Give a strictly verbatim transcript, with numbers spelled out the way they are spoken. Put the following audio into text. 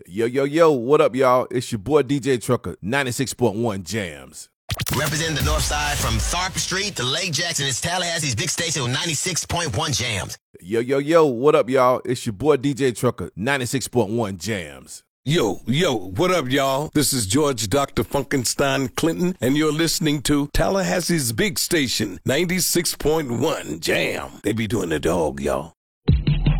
Yo, yo, yo, what up, y'all? It's your boy D J Trucker, ninety-six point one Jams. Representing the North Side from Tharp Street to Lake Jackson, it's Tallahassee's big station with ninety-six point one Jams. Yo, yo, yo, what up, y'all? It's your boy D J Trucker, ninety-six point one Jams. Yo, yo, what up, y'all? This is George Doctor Funkenstein Clinton, and you're listening to Tallahassee's big station, ninety-six point one Jam. They be doing the dog, y'all.